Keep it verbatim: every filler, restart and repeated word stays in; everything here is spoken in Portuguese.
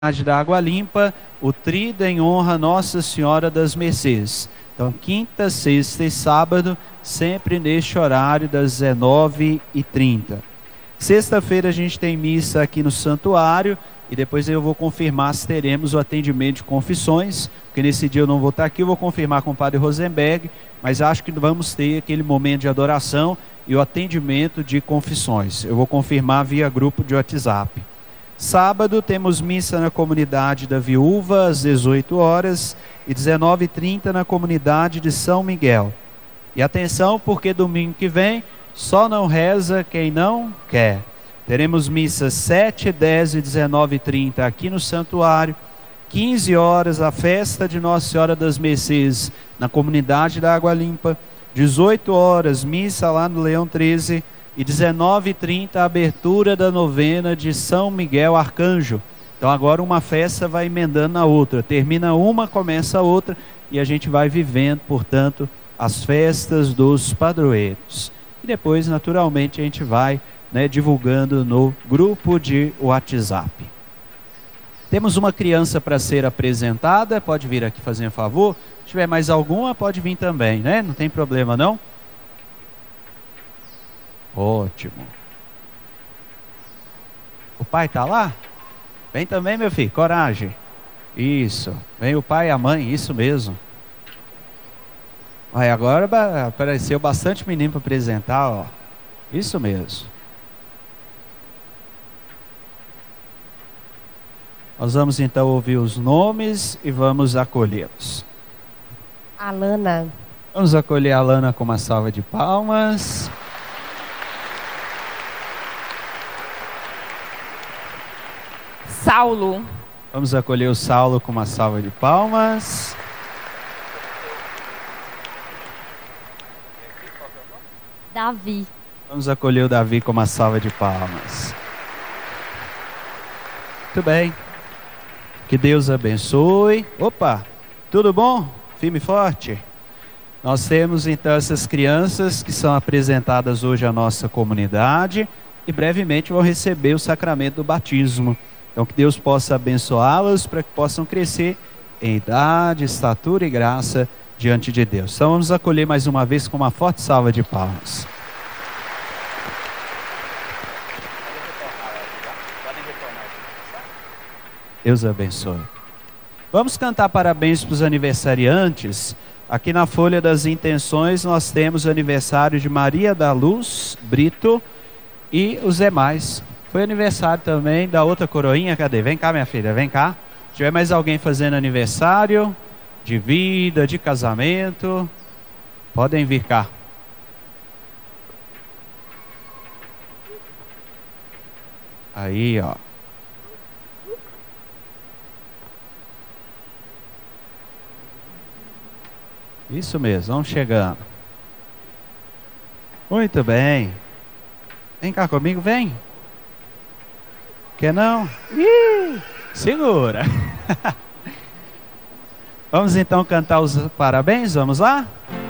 da Água Limpa, o Tríduo em honra a Nossa Senhora das Mercês. Então, quinta, sexta e sábado, sempre neste horário das dezenove e trinta. Sexta-feira a gente tem missa aqui no santuário e depois eu vou confirmar se teremos o atendimento de confissões, porque nesse dia eu não vou estar aqui, eu vou confirmar com o padre Rosenberg, mas acho que vamos ter aquele momento de adoração e o atendimento de confissões. Eu vou confirmar via grupo de WhatsApp. Sábado temos missa na comunidade da Viúva às dezoito horas e dezenove e trinta na comunidade de São Miguel. E atenção, porque domingo que vem só não reza quem não quer. Teremos missas sete, dez e dezenove e trinta aqui no santuário. quinze horas a festa de Nossa Senhora das Mercês na comunidade da Água Limpa. dezoito horas missa lá no Leão treze. E dezenove e trinta a abertura da novena de São Miguel Arcanjo. Então agora uma festa vai emendando na outra. Termina uma, começa a outra. E a gente vai vivendo, portanto, as festas dos padroeiros. E depois, naturalmente, a gente vai, né, divulgando no grupo de WhatsApp. Temos uma criança para ser apresentada. Pode vir aqui fazer um favor. Se tiver mais alguma, pode vir também, né? Não tem problema não. Ótimo. O pai está lá? Vem também, meu filho, coragem. Isso, vem o pai e a mãe, isso mesmo. Aí agora apareceu bastante menino para apresentar, ó. Isso mesmo. Nós vamos então ouvir os nomes e vamos acolhê-los. Alana. Vamos acolher a Alana com uma salva de palmas. Saulo. Vamos acolher o Saulo com uma salva de palmas. Davi. Vamos acolher o Davi com uma salva de palmas. Muito bem. Que Deus abençoe. Opa, tudo bom? Firme e forte? Nós temos então essas crianças que são apresentadas hoje à nossa comunidade e brevemente vão receber o sacramento do batismo. Então que Deus possa abençoá-las para que possam crescer em idade, estatura e graça diante de Deus. Então vamos acolher mais uma vez com uma forte salva de palmas. Deus abençoe. Vamos cantar parabéns para os aniversariantes. Aqui na folha das intenções nós temos o aniversário de Maria da Luz Brito e os demais. Foi aniversário também da outra coroinha, cadê? Vem cá, minha filha, vem cá. Se tiver mais alguém fazendo aniversário, de vida, de casamento, podem vir cá. Aí, ó. Isso mesmo, vamos chegando. Muito bem. Vem cá comigo, vem. Quer não? Ih, segura. Vamos então cantar os parabéns, vamos lá?